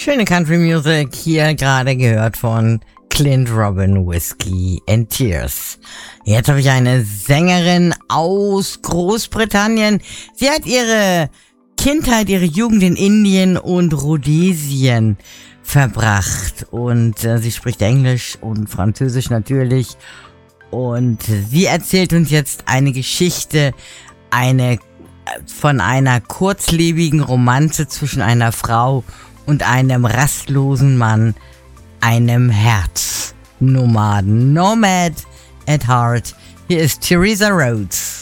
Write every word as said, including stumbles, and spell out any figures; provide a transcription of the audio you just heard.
Schöne Country Music hier gerade gehört von Clint Robin, Whiskey and Tears. Jetzt habe ich eine Sängerin aus Großbritannien. Sie hat ihre Kindheit, ihre Jugend in Indien und Rhodesien verbracht. Und äh, sie spricht Englisch und Französisch natürlich. Und sie erzählt uns jetzt eine Geschichte, eine von einer kurzlebigen Romanze zwischen einer Frau und einem rastlosen Mann, einem Herznomaden. Nomad at heart. Hier ist Teresa Rhodes.